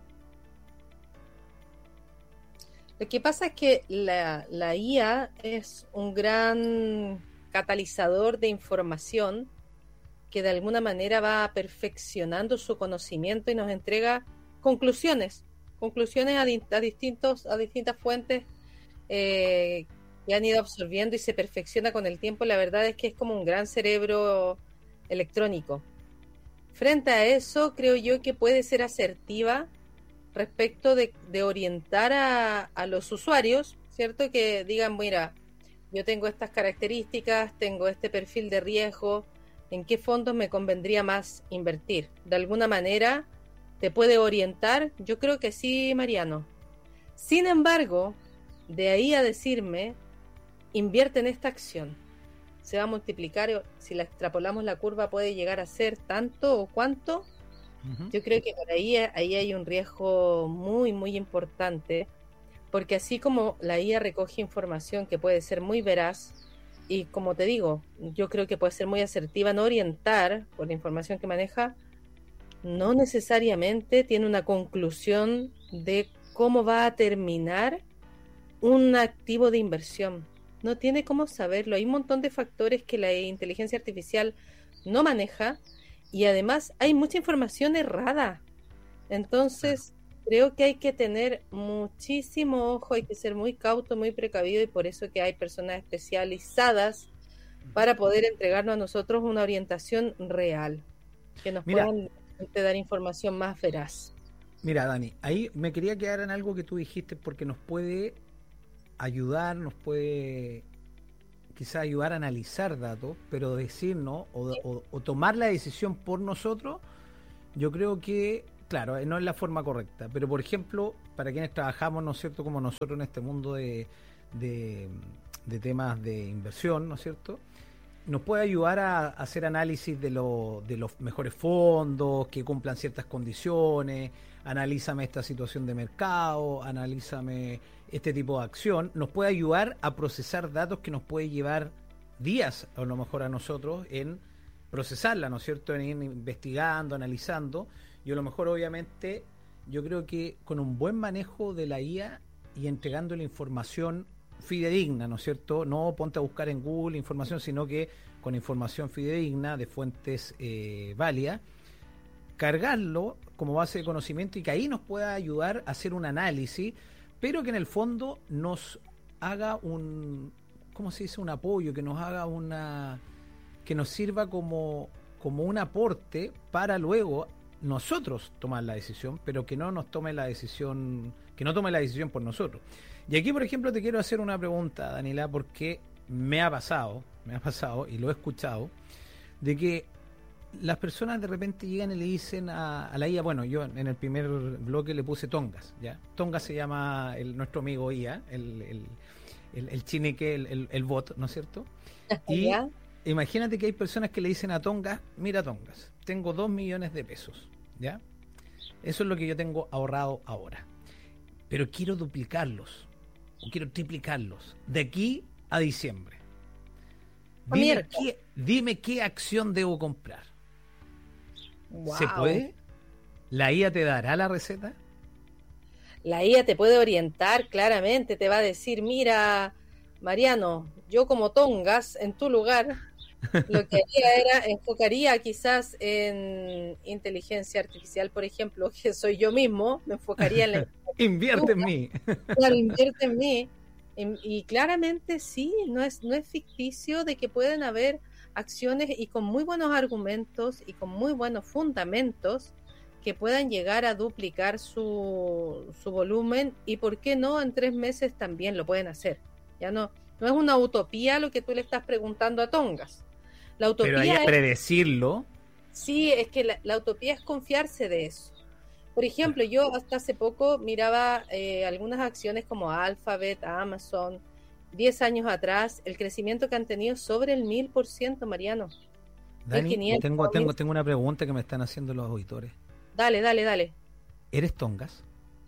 Lo que pasa es que la, la I A es un gran catalizador de información que de alguna manera va perfeccionando su conocimiento y nos entrega conclusiones, conclusiones a, di- a distintos, a distintas fuentes eh, que han ido absorbiendo y se perfecciona con el tiempo. La verdad es que es como un gran cerebro electrónico. Frente a eso, creo yo que puede ser asertiva respecto de, de orientar a, a los usuarios, ¿cierto? Que digan, mira, yo tengo estas características, tengo este perfil de riesgo, ¿en qué fondos me convendría más invertir? De alguna manera, ¿te puede orientar? Yo creo que sí, Mariano. Sin embargo, de ahí a decirme, invierte en esta acción, se va a multiplicar, si la extrapolamos la curva puede llegar a ser tanto o cuánto. Uh-huh. Yo creo que por ahí, ahí hay un riesgo muy, muy importante, porque así como la I A recoge información que puede ser muy veraz, y como te digo, yo creo que puede ser muy asertiva en orientar por la información que maneja, no necesariamente tiene una conclusión de cómo va a terminar un activo de inversión. No tiene cómo saberlo. Hay un montón de factores que la inteligencia artificial no maneja y además hay mucha información errada. Entonces, creo que hay que tener muchísimo ojo, hay que ser muy cauto, muy precavido, y por eso que hay personas especializadas para poder entregarnos a nosotros una orientación real, que nos Mira, puedan dar información más veraz. Mira, Dani, ahí me quería quedar en algo que tú dijiste, porque nos puede ayudar, nos puede quizás ayudar a analizar datos, pero decirnos o, o, o tomar la decisión por nosotros, yo creo que, claro, no es la forma correcta. Pero, por ejemplo, para quienes trabajamos, ¿no es cierto?, como nosotros en este mundo de, de, de temas de inversión, ¿no es cierto?, nos puede ayudar a, a hacer análisis de, lo, de los mejores fondos, que cumplan ciertas condiciones, analízame esta situación de mercado, analízame este tipo de acción. Nos puede ayudar a procesar datos que nos puede llevar días, a lo mejor a nosotros, en procesarla, ¿no es cierto?, en ir investigando, analizando. Y a lo mejor, obviamente, yo creo que con un buen manejo de la I A y entregando la información fidedigna, ¿no es cierto? No ponte a buscar en Google información, sino que con información fidedigna de fuentes eh, válidas, cargarlo como base de conocimiento y que ahí nos pueda ayudar a hacer un análisis, pero que en el fondo nos haga un, ¿cómo se dice?, un apoyo, que nos haga una, que nos sirva como, como un aporte para luego nosotros tomar la decisión, pero que no nos tome la decisión, que no tome la decisión por nosotros. Y aquí, por ejemplo, te quiero hacer una pregunta, Daniela, porque me ha pasado, me ha pasado y lo he escuchado, de que las personas de repente llegan y le dicen a, a la I A, bueno, yo en el primer bloque le puse Tongas, ¿ya? Tongas se llama el, nuestro amigo I A, el, el, el, el chinique, el, el, el bot, ¿no es cierto? Y ¿ya? Imagínate que hay personas que le dicen a Tongas, mira Tongas, tengo dos millones de pesos, ¿ya? Eso es lo que yo tengo ahorrado ahora, pero quiero duplicarlos, o quiero triplicarlos, de aquí a diciembre. Dime qué, dime qué acción debo comprar. Wow. ¿Se puede? ¿La I A te dará la receta? La I A te puede orientar claramente, te va a decir, mira, Mariano, yo como Tongas, en tu lugar, lo que haría era, enfocaría quizás en inteligencia artificial, por ejemplo, que soy yo mismo, me enfocaría en la... Invierte en mí. Claro, invierte en mí. Y, y claramente sí, no es, no es ficticio de que pueden haber acciones y con muy buenos argumentos y con muy buenos fundamentos que puedan llegar a duplicar su, su volumen, y por qué no en tres meses también lo pueden hacer. Ya no, no es una utopía lo que tú le estás preguntando a Tongas. La utopía Pero hay que es, predecirlo. Sí, es que la, la utopía es confiarse de eso. Por ejemplo, yo hasta hace poco miraba eh, algunas acciones como Alphabet, Amazon, diez años atrás, el crecimiento que han tenido sobre el mil por ciento, Mariano. Dani, quinientos, tengo, tengo, tengo una pregunta que me están haciendo los auditores. Dale, dale, dale. ¿Eres Tongas?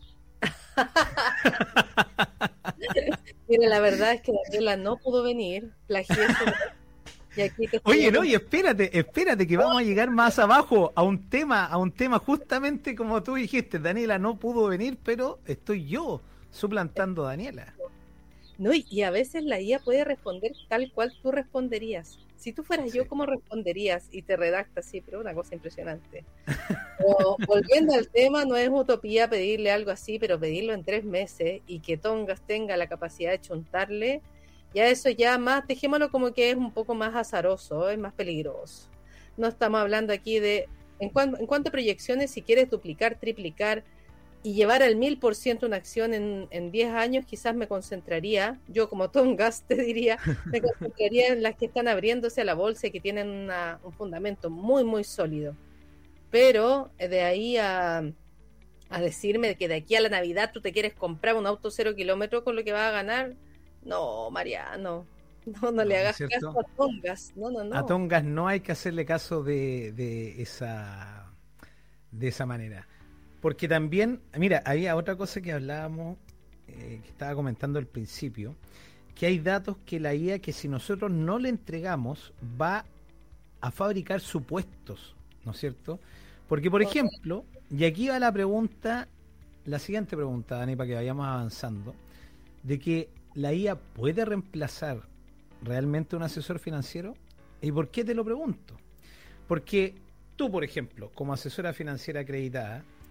Mira, la verdad es que Daniela no pudo venir, plagié su... Y aquí te Oye, no, y espérate, espérate que vamos a llegar más abajo a un tema, a un tema justamente como tú dijiste, Daniela no pudo venir, pero estoy yo suplantando a Daniela. No, y, y a veces la I A puede responder tal cual tú responderías. Si tú fueras sí. yo, ¿cómo responderías? Y te redacta así, pero una cosa impresionante. O, volviendo al tema, no es utopía pedirle algo así, pero pedirlo en tres meses y que Tongas tenga la capacidad de chuntarle, ya eso ya más, dejémoslo como que es un poco más azaroso, es más peligroso. No estamos hablando aquí de, en, cuan, en cuanto a proyecciones, si quieres duplicar, triplicar y llevar al mil por ciento una acción en, en diez años, quizás me concentraría, yo como Tongas te diría, me concentraría en las que están abriéndose a la bolsa y que tienen una, un fundamento muy, muy sólido. Pero de ahí a, a decirme que de aquí a la Navidad tú te quieres comprar un auto cero kilómetros con lo que vas a ganar, no, Mariano, no, no le hagas ¿cierto? Caso a Tongas, no, no, no. A Tongas no hay que hacerle caso de, de esa de esa manera, porque también, mira, había otra cosa que hablábamos, eh, que estaba comentando al principio, que hay datos que la I A, que si nosotros no le entregamos, va a fabricar supuestos, ¿no es cierto? Porque, por ejemplo, y aquí va la pregunta, la siguiente pregunta, Dani, para que vayamos avanzando, de que ¿la I A puede reemplazar realmente un asesor financiero? ¿Y por qué te lo pregunto? Porque tú, por ejemplo, como asesora financiera acreditada,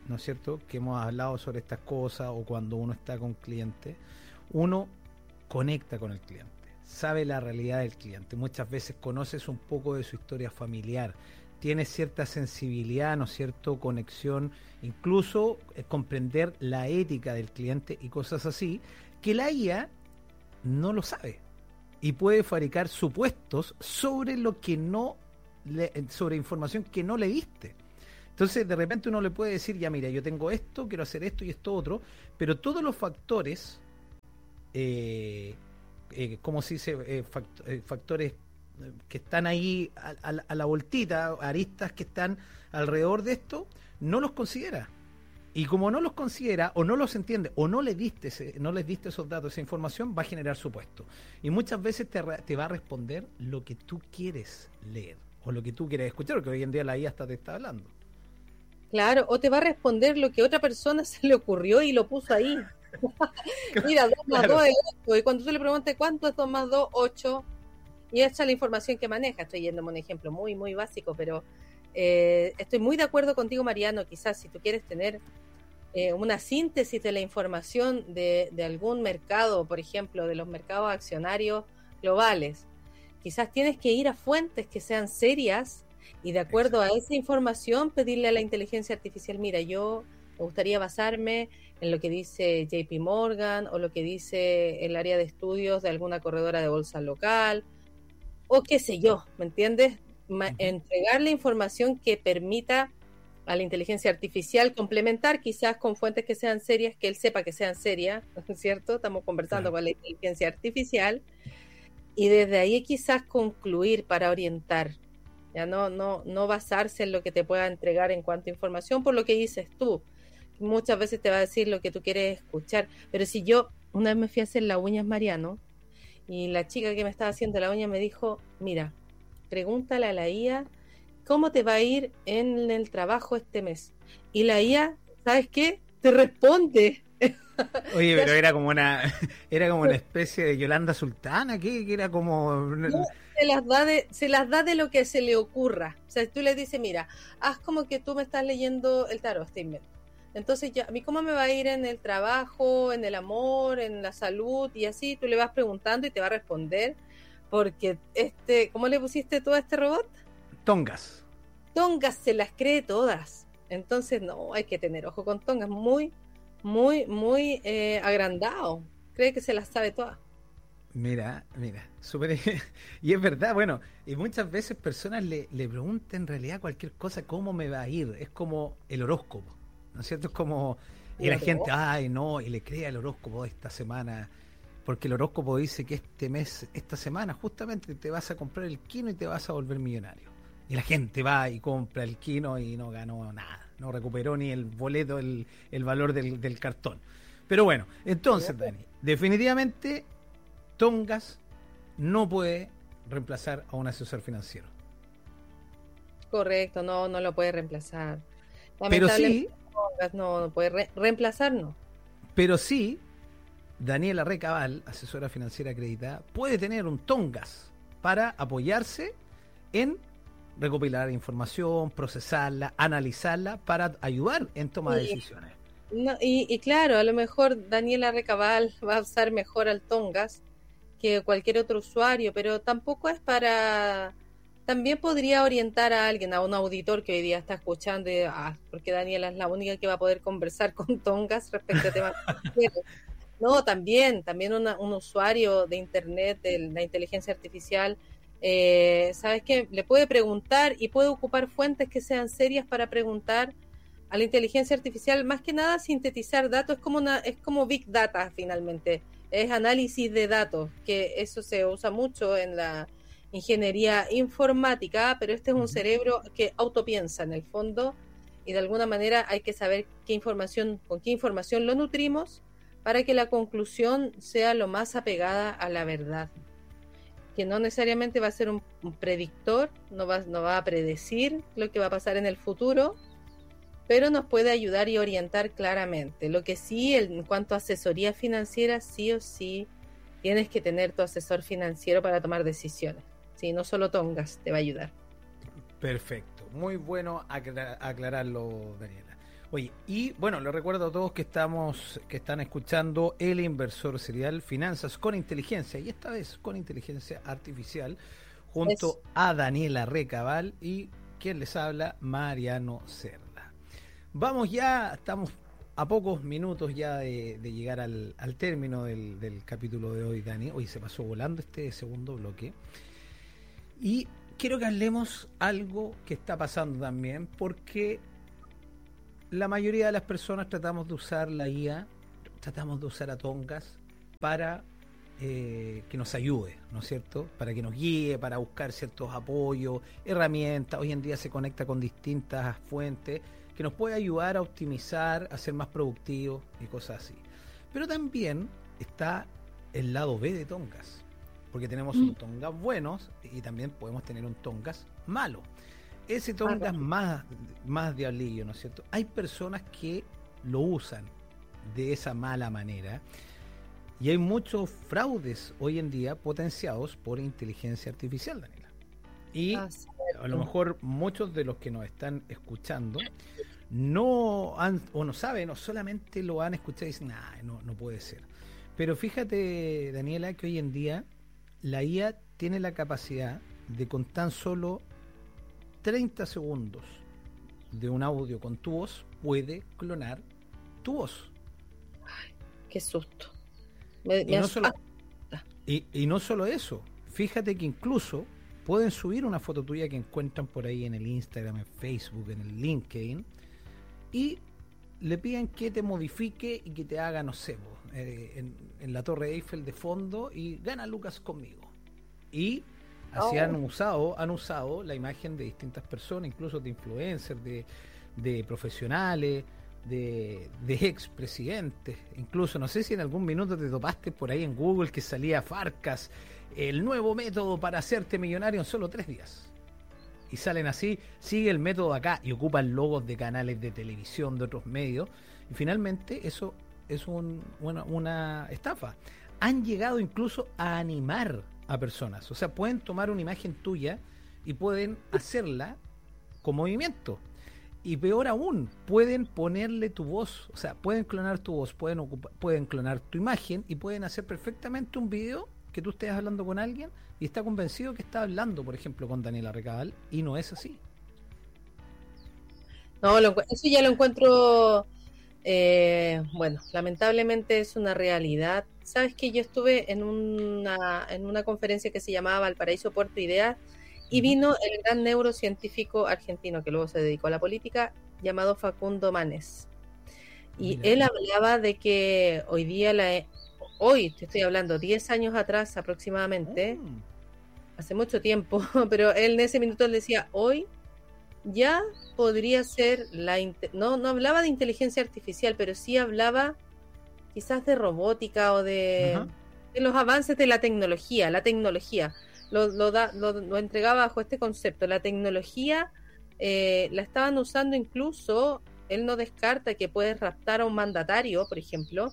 ¿no es cierto?, que hemos hablado sobre estas cosas, o cuando uno está con clientes, uno conecta con el cliente, sabe la realidad del cliente, muchas veces conoces un poco de su historia familiar, tienes cierta sensibilidad, ¿no es cierto?, conexión, incluso eh, comprender la ética del cliente y cosas así, que la I A no lo sabe y puede fabricar supuestos sobre lo que no le, sobre información que no le diste. Entonces de repente uno le puede decir, ya mira, yo tengo esto, quiero hacer esto y esto otro, pero todos los factores eh, eh, ¿cómo se dice? Eh, fact- eh, factores que están ahí a, a, a la voltita, aristas que están alrededor de esto, no los considera. Y como no los considera, o no los entiende, o no le diste ese, no les diste esos datos, esa información, va a generar supuesto. Y muchas veces te, te va a responder lo que tú quieres leer, o lo que tú quieres escuchar, porque hoy en día la I A hasta te está hablando. Claro, o te va a responder lo que a otra persona se le ocurrió y lo puso ahí. Mira, dos más Claro. dos es ocho. Y cuando tú le preguntes cuánto es dos más dos, ocho. Y esa es la información que maneja. Estoy yéndome a un ejemplo muy, muy básico, pero eh, estoy muy de acuerdo contigo, Mariano. Quizás si tú quieres tener eh, una síntesis de la información de, de algún mercado, por ejemplo, de los mercados accionarios globales, quizás tienes que ir a fuentes que sean serias y de acuerdo Exacto. a esa información pedirle a la inteligencia artificial, mira, yo me gustaría basarme en lo que dice J P Morgan o lo que dice el área de estudios de alguna corredora de bolsa local o qué sé yo, ¿me entiendes? Ma- uh-huh. Entregarle información que permita a la inteligencia artificial complementar quizás con fuentes que sean serias, que él sepa que sean serias, ¿cierto? Estamos conversando claro. con la inteligencia artificial y desde ahí quizás concluir para orientar. Ya no, no, no basarse en lo que te pueda entregar en cuanto a información, por lo que dices tú. Muchas veces te va a decir lo que tú quieres escuchar. Pero si yo una vez me fui a hacer las uñas, Mariano, y la chica que me estaba haciendo la uña me dijo, mira, pregúntale a la I A cómo te va a ir en el trabajo este mes. Y la I A, ¿sabes qué? Te responde. Oye, pero era como una era como una especie de Yolanda Sultana, que, que era como... No, se las da de, se las da de lo que se le ocurra. O sea, tú le dices, mira, haz como que tú me estás leyendo el tarot, te invento. Entonces, ya, ¿a mí cómo me va a ir en el trabajo, en el amor, en la salud? Y así tú le vas preguntando y te va a responder. Porque, este, ¿cómo le pusiste tú a este robot? Tongas. Tongas se las cree todas. Entonces, no, hay que tener ojo con Tongas. Muy, muy, muy eh, agrandado. Cree que se las sabe todas. Mira, mira, súper... y es verdad, bueno, y muchas veces personas le, le preguntan en realidad cualquier cosa, ¿cómo me va a ir? Es como el horóscopo, ¿no es cierto? Es como... Y la gente, ay, no, y le crea el horóscopo de esta semana, porque el horóscopo dice que este mes, esta semana, justamente te vas a comprar el quino y te vas a volver millonario. Y la gente va y compra el quino y no ganó nada, no recuperó ni el boleto, el, el valor del, del cartón. Pero bueno, entonces, Dani, definitivamente... Tongas no puede reemplazar a un asesor financiero. Correcto, no, no lo puede reemplazar. Pero sí, Tongas no, no puede re- reemplazar, no. Pero sí, Daniela Recabal, asesora financiera acreditada, puede tener un Tongas para apoyarse en recopilar información, procesarla, analizarla para ayudar en toma de decisiones. No, y, y claro, a lo mejor Daniela Recabal va a usar mejor al Tongas que cualquier otro usuario, pero tampoco es para... También podría orientar a alguien, a un auditor que hoy día está escuchando, y, ah, porque Daniela es la única que va a poder conversar con Tongas respecto a temas financieros. No, también, también una, un usuario de Internet, de la inteligencia artificial, eh, ¿sabes qué? Le puede preguntar y puede ocupar fuentes que sean serias para preguntar a la inteligencia artificial, más que nada sintetizar datos, es como una, es como Big Data finalmente. Es análisis de datos, que eso se usa mucho en la ingeniería informática, pero este es un cerebro que autopiensa en el fondo y de alguna manera hay que saber qué información, con qué información lo nutrimos para que la conclusión sea lo más apegada a la verdad. Que no necesariamente va a ser un, un predictor, no va, no va a predecir lo que va a pasar en el futuro, pero nos puede ayudar y orientar claramente. Lo que sí, en cuanto a asesoría financiera, sí o sí tienes que tener tu asesor financiero para tomar decisiones. Sí, no solo Tongas te va a ayudar. Perfecto, muy bueno aclar- aclararlo, Daniela. Oye, y bueno, les recuerdo a todos que estamos, que están escuchando El Inversor Serial, Finanzas con Inteligencia, y esta vez con inteligencia artificial, junto es. a Daniela Recabal y quien les habla, Mariano Cerda. Vamos ya, estamos a pocos minutos ya de, de llegar al, al término del, del capítulo de hoy, Dani. Hoy se pasó volando este segundo bloque. Y quiero que hablemos algo que está pasando también, porque la mayoría de las personas tratamos de usar la I A, tratamos de usar a Tongas para eh, que nos ayude, ¿no es cierto? Para que nos guíe, para buscar ciertos apoyos, herramientas. Hoy en día se conecta con distintas fuentes que nos puede ayudar a optimizar, a ser más productivos y cosas así. Pero también está el lado B de Tongas, porque tenemos mm. un Tongas buenos y también podemos tener un Tongas malo. Ese Tongas más, más diablillo, ¿no es cierto? Hay personas que lo usan de esa mala manera y hay muchos fraudes hoy en día potenciados por inteligencia artificial, Daniela. Y ah, a lo mejor muchos de los que nos están escuchando no han o no saben o solamente lo han escuchado y dicen, nah, no, no puede ser. Pero fíjate, Daniela, que hoy en día la I A tiene la capacidad de con tan solo treinta segundos de un audio con tu voz puede clonar tu voz. Ay, qué susto. Me, y, me no solo, y, y no solo eso, fíjate que incluso pueden subir una foto tuya que encuentran por ahí en el Instagram, en Facebook, en el LinkedIn, y le piden que te modifique y que te haga, no sé, eh, en, en la Torre Eiffel de fondo y gana Lucas conmigo. Y así oh. han usado, han usado la imagen de distintas personas, incluso de influencers, de, de profesionales, de, de expresidentes. Incluso, no sé si en algún minuto te topaste por ahí en Google que salía Farcas, el nuevo método para hacerte millonario en solo tres días. Y salen así, sigue el método acá y ocupan logos de canales de televisión, de otros medios. Y finalmente eso es un, una, una estafa. Han llegado incluso a animar a personas, o sea, pueden tomar una imagen tuya y pueden hacerla con movimiento, y peor aún, pueden ponerle tu voz, o sea, pueden clonar tu voz, pueden ocupar, pueden clonar tu imagen y pueden hacer perfectamente un video que tú estés hablando con alguien y está convencido que está hablando, por ejemplo, con Daniela Recabal, y no es así. No, lo, eso ya lo encuentro eh, bueno, lamentablemente es una realidad. Sabes que yo estuve en una en una conferencia que se llamaba Valparaíso Puerto Ideas y vino el gran neurocientífico argentino que luego se dedicó a la política, llamado Facundo Manes. Y Mira. él hablaba de que hoy día, la hoy te estoy hablando, diez años atrás aproximadamente, oh. hace mucho tiempo, pero él en ese minuto él decía, hoy ya podría ser la no no hablaba de inteligencia artificial, pero sí hablaba quizás de robótica o de, uh-huh. de los avances de la tecnología. La tecnología lo, lo, da, lo, lo entregaba bajo este concepto. La tecnología eh, la estaban usando incluso, él no descarta que puedes raptar a un mandatario, por ejemplo,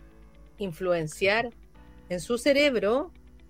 influenciar en su cerebro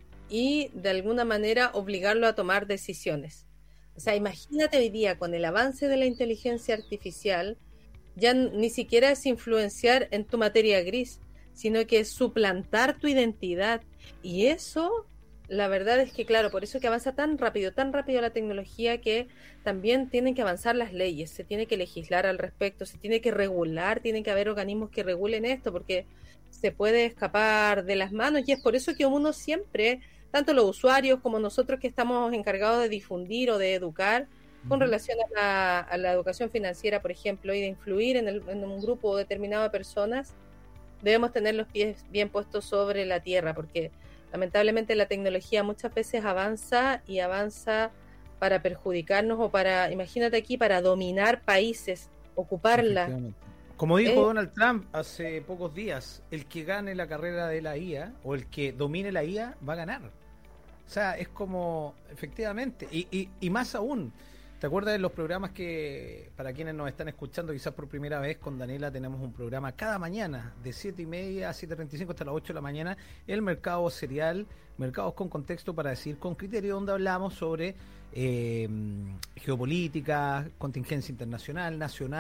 y de alguna manera obligarlo a tomar decisiones. O sea, imagínate hoy día con el avance de la inteligencia artificial, ya ni siquiera es influenciar en tu materia gris, sino que es suplantar tu identidad. Y eso, la verdad es que, claro, por eso que avanza tan rápido, tan rápido la tecnología, que también tienen que avanzar las leyes, se tiene que legislar al respecto, se tiene que regular, tienen que haber organismos que regulen esto, porque se puede escapar de las manos, y es por eso que uno siempre, tanto los usuarios como nosotros que estamos encargados de difundir o de educar, con relación a la, a la educación financiera, por ejemplo, y de influir en, el, en un grupo determinado de personas, debemos tener los pies bien puestos sobre la tierra, porque lamentablemente la tecnología muchas veces avanza y avanza para perjudicarnos o para, imagínate aquí, para dominar países, ocuparla. Como dijo eh, Donald Trump hace pocos días, el que gane la carrera de la I A o el que domine la I A va a ganar. O sea, es como, efectivamente, y, y, y más aún, ¿te acuerdas de los programas que, para quienes nos están escuchando quizás por primera vez, con Daniela tenemos un programa cada mañana de siete y media a siete treinta y cinco hasta las ocho de la mañana, el mercado serial, mercados con contexto para decir con criterio, donde hablamos sobre eh, geopolítica, contingencia internacional, nacional,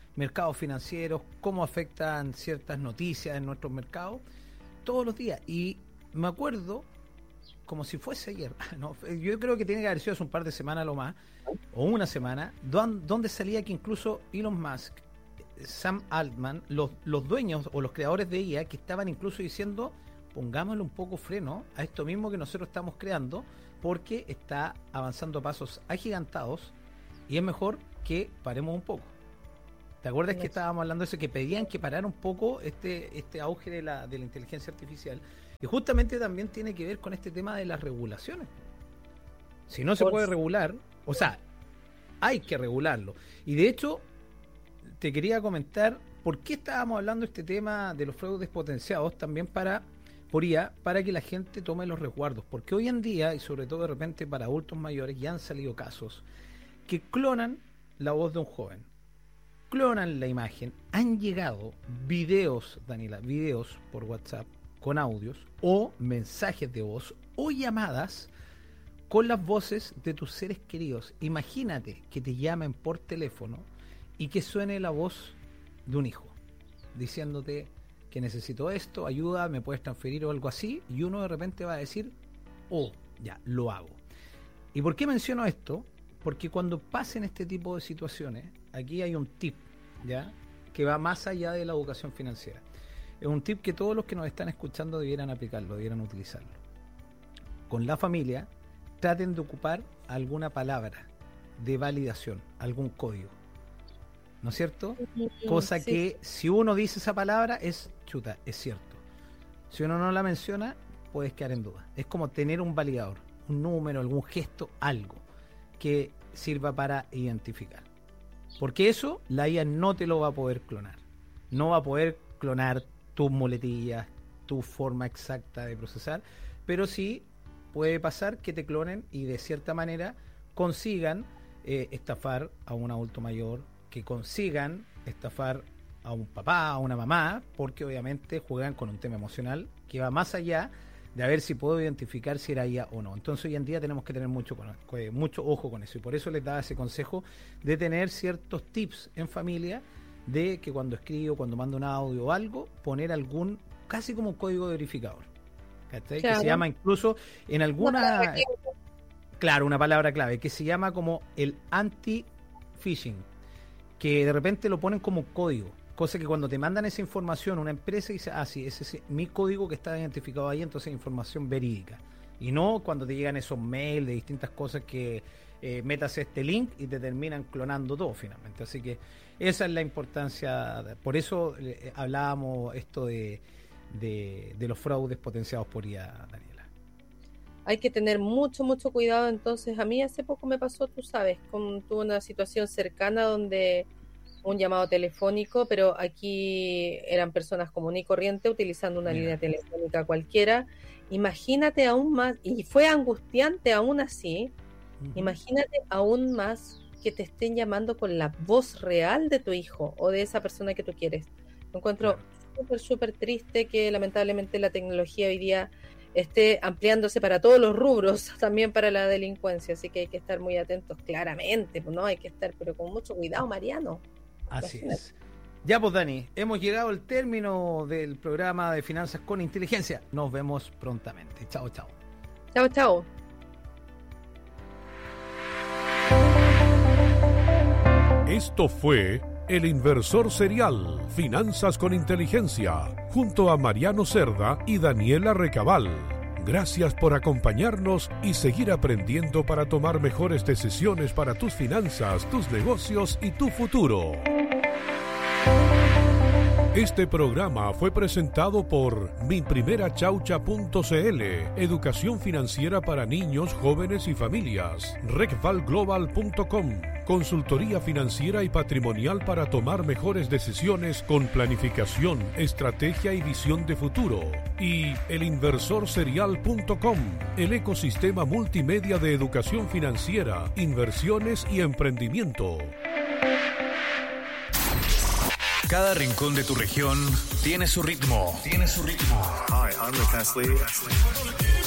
mercados financieros, cómo afectan ciertas noticias en nuestros mercados, todos los días. Y me acuerdo, como si fuese ayer, ¿no? Yo creo que tiene que haber sido hace un par de semanas lo más, o una semana, don, donde salía que incluso Elon Musk, Sam Altman, los, los dueños o los creadores de I A, que estaban incluso diciendo, pongámosle un poco freno a esto mismo que nosotros estamos creando, porque está avanzando a pasos agigantados y es mejor que paremos un poco. ¿Te acuerdas sí, que estábamos hablando de eso? Que pedían que parara un poco este este auge de la, de la inteligencia artificial. Y justamente también tiene que ver con este tema de las regulaciones. Si no se puede regular, o sea, hay que regularlo. Y de hecho, te quería comentar por qué estábamos hablando de este tema de los fraudes potenciados también para, por I A, para que la gente tome los resguardos. Porque hoy en día, y sobre todo de repente para adultos mayores, ya han salido casos que clonan la voz de un joven. Clonan la imagen, han llegado videos, Daniela, videos por WhatsApp con audios o mensajes de voz o llamadas con las voces de tus seres queridos. Imagínate que te llamen por teléfono y que suene la voz de un hijo diciéndote que necesito esto, ayuda, me puedes transferir o algo así, y uno de repente va a decir, oh, ya, lo hago. ¿Y por qué menciono esto? Porque cuando pasen este tipo de situaciones, aquí hay un tip, ¿ya?, que va más allá de la educación financiera. Es un tip que todos los que nos están escuchando debieran aplicarlo, debieran utilizarlo. Con la familia, traten de ocupar alguna palabra de validación, algún código, ¿no es cierto? Cosa sí. que si uno dice esa palabra es chuta, es cierto. Si uno no la menciona, puedes quedar en duda. Es como tener un validador, un número, algún gesto, algo que sirva para identificar. Porque eso la I A no te lo va a poder clonar. No va a poder clonar tus muletillas, tu forma exacta de procesar, pero sí puede pasar que te clonen y de cierta manera consigan eh, estafar a un adulto mayor, que consigan estafar a un papá, a una mamá, porque obviamente juegan con un tema emocional que va más allá de a ver si puedo identificar si era I A o no. Entonces hoy en día tenemos que tener mucho, mucho ojo con eso, y por eso les daba ese consejo de tener ciertos tips en familia, de que cuando escribo, cuando mando un audio o algo, poner algún, casi como un código verificador, ¿cachai? Claro. Que se llama incluso en alguna, claro, una palabra clave, que se llama como el anti-phishing, que de repente lo ponen como código, cosa que cuando te mandan esa información una empresa dice, ah, sí, ese es mi código que está identificado ahí, entonces es información verídica. Y no cuando te llegan esos mails de distintas cosas que eh, metas este link y te terminan clonando todo finalmente. Así que esa es la importancia, por eso eh, hablábamos esto de, de, de los fraudes potenciados por I A, Daniela. Hay que tener mucho, mucho cuidado. Entonces, a mí hace poco me pasó, tú sabes, con tuve una situación cercana donde un llamado telefónico, pero aquí eran personas comunes y corrientes utilizando una Mira. línea telefónica cualquiera. Imagínate aún más, y fue angustiante aún así, uh-huh. imagínate aún más que te estén llamando con la voz real de tu hijo o de esa persona que tú quieres. Lo encuentro súper, súper triste que lamentablemente la tecnología hoy día esté ampliándose para todos los rubros, también para la delincuencia, así que hay que estar muy atentos, claramente, ¿no? Hay que estar, pero con mucho cuidado, Mariano. Así es. Ya pues, Dani, hemos llegado al término del programa de Finanzas con Inteligencia. Nos vemos prontamente. Chao, chao. Chao, chao. Esto fue El Inversor Serial, Finanzas con Inteligencia, junto a Mariano Cerda y Daniela Recabal. Gracias por acompañarnos y seguir aprendiendo para tomar mejores decisiones para tus finanzas, tus negocios y tu futuro. Este programa fue presentado por mi primera chaucha punto c l, educación financiera para niños, jóvenes y familias, recval global punto com, consultoría financiera y patrimonial para tomar mejores decisiones con planificación, estrategia y visión de futuro, y el inversor serial punto com, el ecosistema multimedia de educación financiera, inversiones y emprendimiento. Cada rincón de tu región tiene su ritmo. Tiene su ritmo. Hi, I'm Rick Astley.